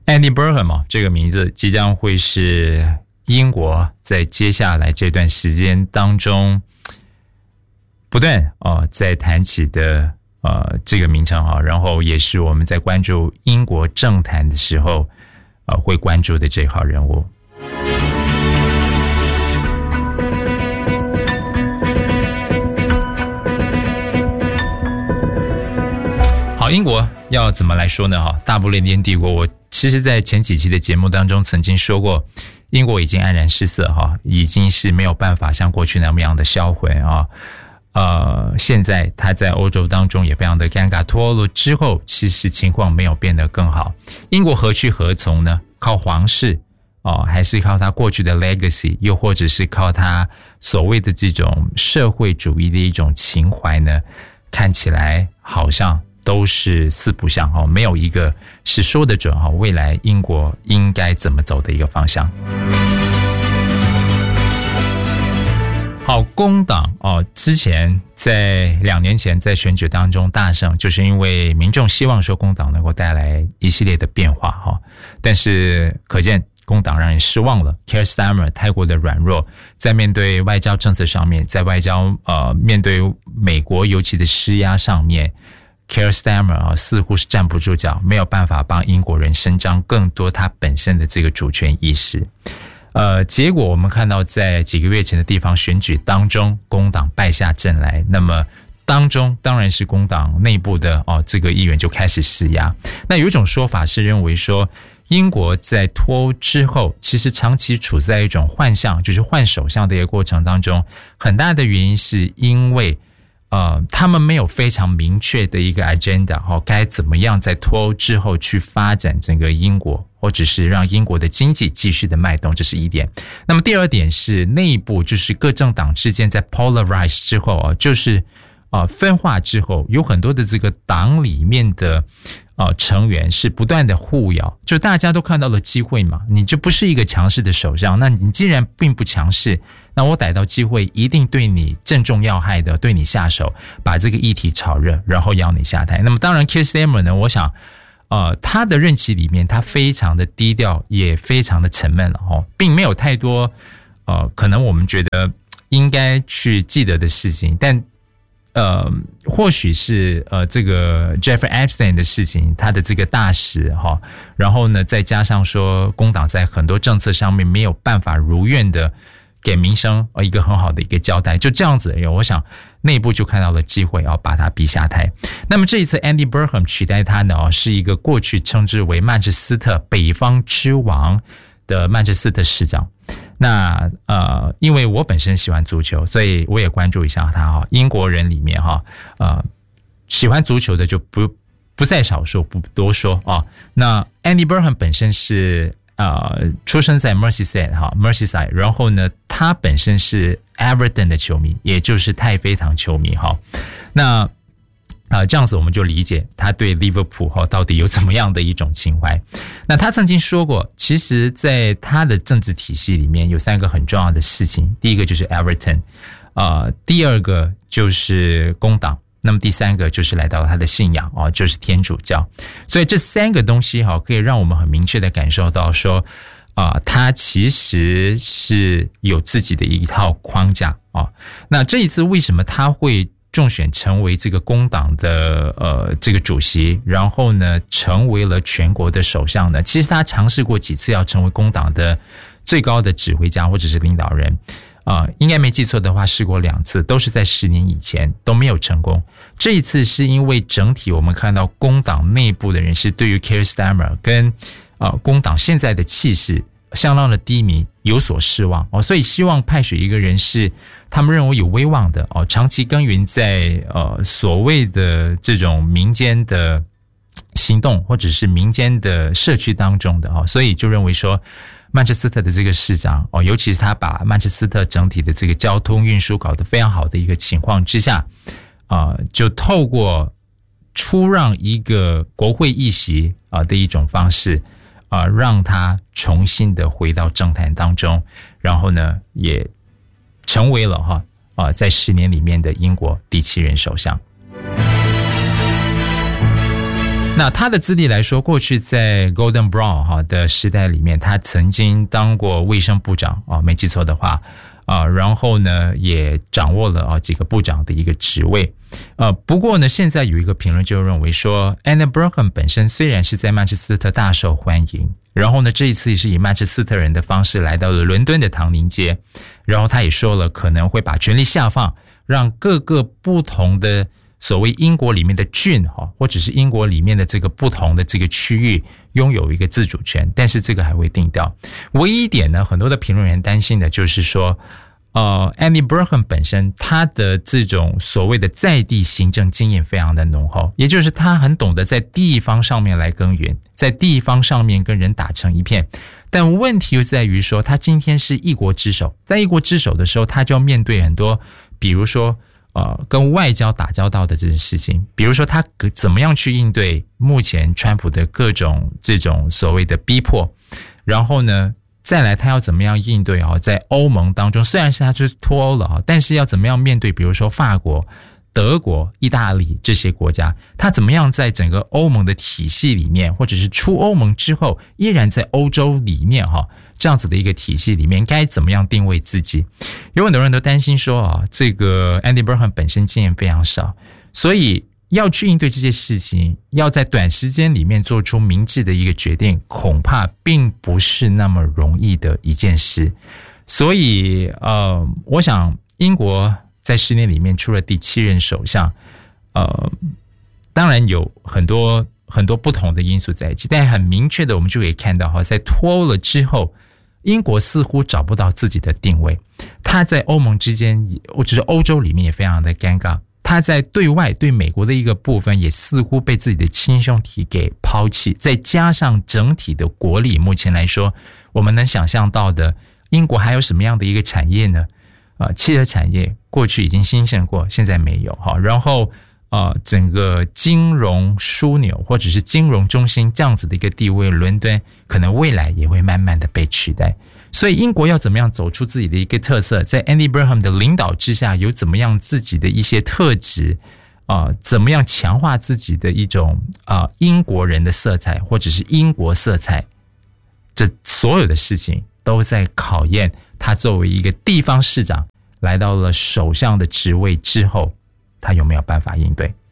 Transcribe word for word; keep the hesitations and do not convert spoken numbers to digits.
Andy Burnham 哦，这个名字即将会是英国在接下来这段时间当中不断哦在谈起的呃这个名称啊，然后也是我们在关注英国政坛的时候呃会关注的这号人物。好，英国要怎么来说呢？哈，大不列颠帝国，我其实在前几期的节目当中曾经说过，英国已经黯然失色哈，已经是没有办法像过去那么样的销魂啊。呃，现在他在欧洲当中也非常的尴尬，脱欧了之后，其实情况没有变得更好。英国何去何从呢？靠皇室哦，还是靠他过去的 legacy， 又或者是靠他所谓的这种社会主义的一种情怀呢？看起来好像都是四不像哦，没有一个是说得准哦，未来英国应该怎么走的一个方向。好，工党哦，之前在两年前在选举当中大胜，就是因为民众希望说工党能够带来一系列的变化哈，但是可见工党让人失望了。Keir Starmer 太过的软弱，在面对外交政策上面，在外交呃面对美国尤其的施压上面。Keir Starmer 啊，似乎是站不住脚，没有办法帮英国人伸张更多他本身的这个主权意识。呃，结果我们看到，在几个月前的地方选举当中，工党败下阵来。那么当中当然是工党内部的哦，这个议员就开始施压。那有一种说法是认为说，英国在脱欧之后，其实长期处在一种换相，就是换首相的一个过程当中，很大的原因是因为。呃，他们没有非常明确的一个 agenda 哦，该怎么样在脱欧之后去发展整个英国，或者是让英国的经济继续的脉动，这是一点。那么第二点是内部，就是各政党之间在 polarize 之后啊，就是呃分化之后，有很多的这个党里面的呃成员是不断的互咬，就大家都看到了机会嘛，你就不是一个强势的首相，那你既然并不强势。那我逮到机会，一定对你正中要害的，对你下手，把这个议题炒热，然后邀你下台。那么当然 Keir Starmer 呢，我想呃，他的任期里面他非常的低调，也非常的沉闷了哦，并没有太多呃，可能我们觉得应该去记得的事情，但呃，或许是呃这个 Jeffrey Epstein 的事情，他的这个大使哈，然后呢，再加上说工党在很多政策上面没有办法如愿的。给民生一个很好的一个交代，就这样子，我想内部就看到了机会要把他逼下台。那么这一次 Andy Burnham 取代他呢，是一个过去称之为曼彻斯特北方之王的曼彻斯特市长。那呃，因为我本身喜欢足球，所以我也关注一下他哈。英国人里面哈，呃，喜欢足球的就不不在少数，不多说啊。那 Andy Burnham 本身是。呃，出生在 Merseyside 哈 ，Merseyside， 然后呢，他本身是 Everton 的球迷，也就是太妃糖球迷哈。那啊、呃，这样子我们就理解他对 Liverpool 哈到底有怎么样的一种情怀。那他曾经说过，其实，在他的政治体系里面有三个很重要的事情，第一个就是 Everton， 呃，第二个就是工党。那么第三个就是来到他的信仰哦，就是天主教。所以这三个东西哈，可以让我们很明确的感受到说，啊、呃，他其实是有自己的一套框架啊、哦。那这一次为什么他会中选成为这个工党的呃这个主席，然后呢成为了全国的首相呢？其实他尝试过几次要成为工党的最高的指挥家或者是领导人。啊、呃，应该没记错的话，试过两次，都是在十年以前，都没有成功。这一次是因为整体我们看到工党内部的人士对于 Keir Starmer 跟呃工党现在的气势相当的低迷，有所失望哦，所以希望派选一个人是他们认为有威望的哦，长期耕耘在呃所谓的这种民间的行动或者是民间的社区当中的哦，所以就认为说。曼彻斯特的这个市长哦，尤其是他把曼彻斯特整体的这个交通运输搞得非常好的一个情况之下，啊、呃，就透过出让一个国会议席啊、呃、的一种方式啊、呃，让他重新的回到政坛当中，然后呢，也成为了哈啊、呃、在十年里面的英国第七任首相。 那他的资历来说，过去在 Gordon Brown 哈的时代里面，他曾经当过卫生部长啊，没记错的话啊，然后呢也掌握了啊几个部长的一个职位。呃，不过呢，现在有一个评论就认为说 ，Andy Burnham 本身虽然是在曼彻斯特大受欢迎，然后呢这一次也是以曼彻斯特人的方式来到了伦敦的唐宁街，然后他也说了可能会把权力下放，让各个不同的所谓英国里面的郡哈，或者是英国里面的这个不同的这个区域拥有一个自主权，但是这个还未定调。唯一一点呢，很多的评论人担心的就是说，呃 ，Andy Burnham 本身他的这种所谓的在地行政经验非常的浓厚，也就是他很懂得在地方上面来耕耘，在地方上面跟人打成一片。但问题就在于说，他今天是一国之首，在一国之首的时候，他就要面对很多，比如说。呃，跟外交打交道的这件事情，比如说他怎么样去应对目前川普的各种这种所谓的逼迫，然后呢，再来他要怎么样应对啊？在欧盟当中，虽然是他就是脱欧了啊，但是要怎么样面对，比如说法国、德国、意大利这些国家，他怎么样在整个欧盟的体系里面，或者是出欧盟之后，依然在欧洲里面哈、啊。这样子的一个体系里面该怎么样定位自己？有很多人都担心说啊，这个 Andy Burnham 本身经验非常少，所以要去应对这些事情，要在短时间里面做出明智的一个决定，恐怕并不是那么容易的一件事。所以呃，我想英国在十年里面出了第七任首相，呃，当然有很多很多不同的因素在一起，但很明确的我们就可以看到哈，在脱欧了之后，英国似乎找不到自己的定位，他在欧盟之间，或者是欧洲里面也非常的尴尬，他在对外对美国的一个部分也似乎被自己的亲兄弟给抛弃，再加上整体的国力，目前来说我们能想象到的英国还有什么样的一个产业呢？呃，汽车产业过去已经兴盛过，现在没有哈，然后呃，整个金融枢纽或者是金融中心这样子的一个地位，伦敦可能未来也会慢慢的被取代。所以英国要怎么样走出自己的一个特色，在 Andy Burnham 的领导之下，有怎么样自己的一些特质啊、呃，怎么样强化自己的一种啊、呃、英国人的色彩，或者是英国色彩，这所有的事情都在考验他作为一个地方市长来到了首相的职位之后，他有没有办法应对？